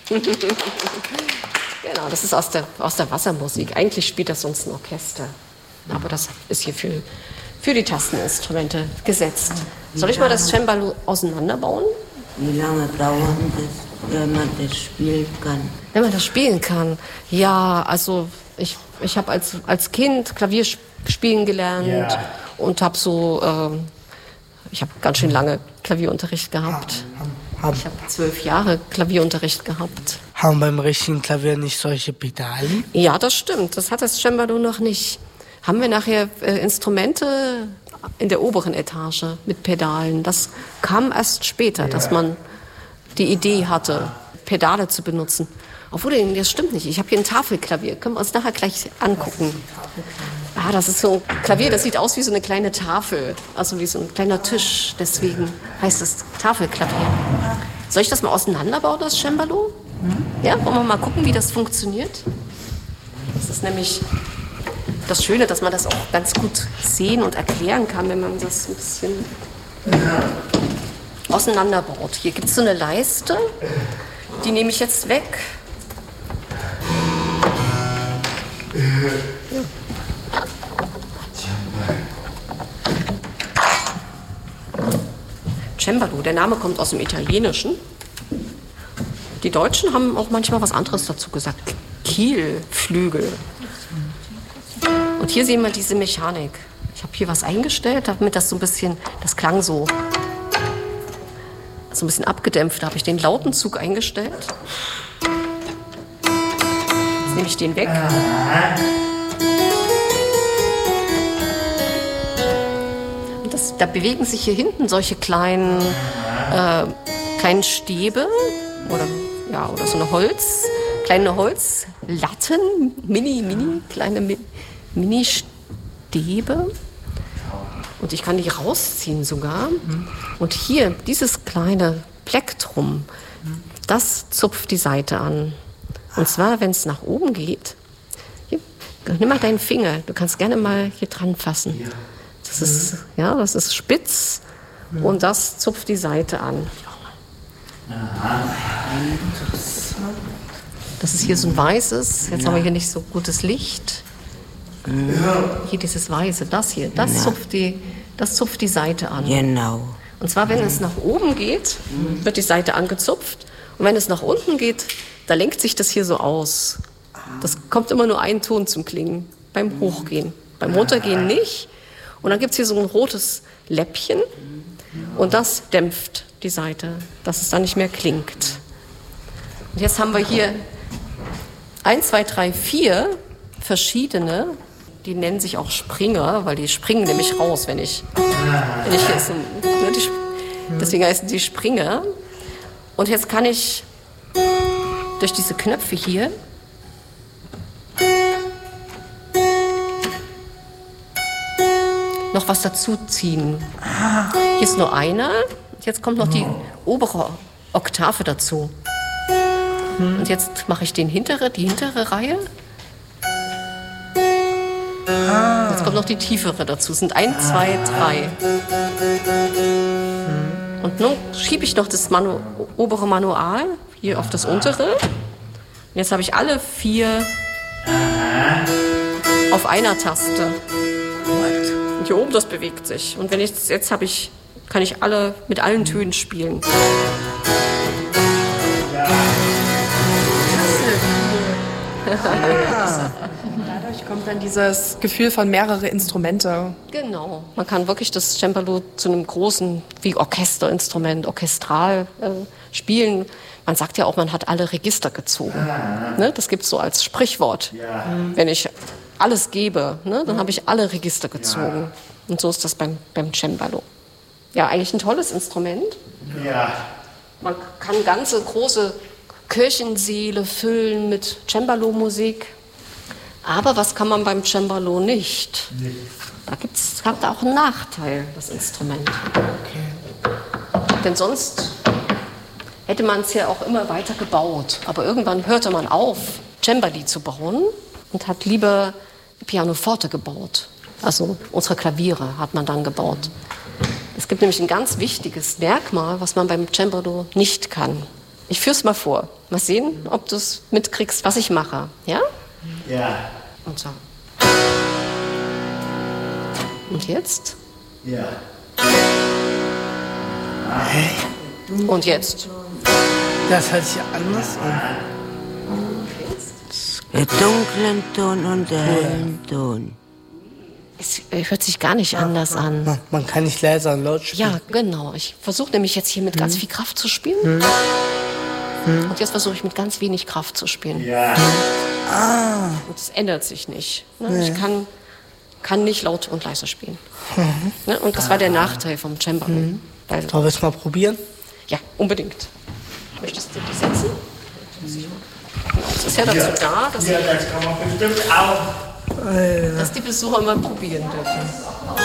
Genau, das ist aus der Wassermusik. Eigentlich spielt das sonst ein Orchester. Aber das ist hier für die Tasteninstrumente gesetzt. Soll ich mal das Cembalo auseinanderbauen? Wie lange dauert das, wenn man das spielen kann? Wenn man das spielen kann? Ja, also ich habe als Kind Klavier spielen gelernt und habe ich habe ganz schön lange Klavierunterricht gehabt. Ich habe 12 Jahre Klavierunterricht gehabt. Haben beim richtigen Klavier nicht solche Pedalen? Ja, das stimmt. Das hat das Cembalo noch nicht. Haben wir nachher Instrumente in der oberen Etage mit Pedalen. Das kam erst später, dass man die Idee hatte, Pedale zu benutzen. Obwohl, das stimmt nicht. Ich habe hier ein Tafelklavier. Können wir uns nachher gleich angucken. Das ist so ein Klavier, das sieht aus wie so eine kleine Tafel. Also wie so ein kleiner Tisch. Deswegen heißt es Tafelklavier. Soll ich das mal auseinanderbauen, das Cembalo? Ja, wollen wir mal gucken, wie das funktioniert? Das ist nämlich das Schöne, dass man das auch ganz gut sehen und erklären kann, wenn man das ein bisschen auseinanderbaut. Hier gibt es so eine Leiste, die nehme ich jetzt weg. Cembalo, der Name kommt aus dem Italienischen. Die Deutschen haben auch manchmal was anderes dazu gesagt. Kielflügel. Und hier sehen wir diese Mechanik. Ich habe hier was eingestellt, damit das so ein bisschen, das klang so ein bisschen abgedämpft. Da habe ich den Lautenzug eingestellt. Jetzt nehme ich den weg. Und da bewegen sich hier hinten solche kleinen Stäbe oder so eine kleine Holzlatten, kleine Mini-Stäbe. Und ich kann die rausziehen sogar. Und hier, dieses kleine Plektrum, das zupft die Saite an. Und zwar, wenn es nach oben geht. Hier, nimm mal deinen Finger. Du kannst gerne mal hier dran fassen. Das ist spitz und das zupft die Saite an. Das ist hier so ein weißes. Jetzt haben wir hier nicht so gutes Licht. Hier dieses Weiße, das zupft die Saite an. Genau. Und zwar, wenn es nach oben geht, wird die Saite angezupft. Und wenn es nach unten geht, da lenkt sich das hier so aus. Das kommt immer nur ein Ton zum Klingen beim Hochgehen. Beim Runtergehen nicht. Und dann gibt es hier so ein rotes Läppchen. Und das dämpft die Saite, dass es dann nicht mehr klingt. Und jetzt haben wir hier 1, 2, 3, 4 verschiedene. Die nennen sich auch Springer, weil die springen nämlich raus, wenn ich hier so, deswegen heißen die Springer. Und jetzt kann ich durch diese Knöpfe hier noch was dazu ziehen. Hier ist nur einer. Jetzt kommt noch die obere Oktave dazu. Und jetzt mache ich die hintere Reihe. Jetzt kommt noch die tiefere dazu. Es sind 1, 2, 3. Und nun schiebe ich noch das obere Manual hier auf das untere. Und jetzt habe ich alle 4 auf einer Taste. Und hier oben, das bewegt sich. Und wenn ich jetzt kann ich mit allen Tönen spielen. Dadurch kommt dann dieses Gefühl von mehrere Instrumente. Genau. Man kann wirklich das Cembalo zu einem großen, wie Orchesterinstrument, orchestral spielen. Man sagt ja auch, man hat alle Register gezogen. Ne? Das gibt es so als Sprichwort. Wenn ich alles gebe, ne, dann habe ich alle Register gezogen. Und so ist das beim Cembalo. Ja, eigentlich ein tolles Instrument. Ja. Man kann ganze große Kirchensäle füllen mit Cembalo-Musik. Aber was kann man beim Cembalo nicht? Da hat auch einen Nachteil, das Instrument. Okay. Denn sonst hätte man es ja auch immer weiter gebaut. Aber irgendwann hörte man auf, Cembali zu bauen und hat lieber Pianoforte gebaut. Also unsere Klaviere hat man dann gebaut. Es gibt nämlich ein ganz wichtiges Merkmal, was man beim Cembalo nicht kann. Ich führe es mal vor. Mal sehen, ob du es mitkriegst, was ich mache. Ja? Ja. Und so. Und jetzt? Ja. Und jetzt? Das hört sich anders an. Der dunklen Ton und der hellen Ton. Es hört sich gar nicht anders an. Man kann nicht leiser und laut spielen. Ja, genau. Ich versuche nämlich jetzt hier mit ganz viel Kraft zu spielen. Und jetzt versuche ich mit ganz wenig Kraft zu spielen. Ja. Und es ändert sich nicht. Ne? Ich kann nicht laut und leise spielen. Ne? Und das war der Nachteil vom Cembalo. Weil, Wollen wir es mal probieren? ja, unbedingt. Möchtest du die setzen? Genau, es ist ja dazu da, dass, Ja, das kann man bestimmt auch. dass die Besucher mal probieren dürfen.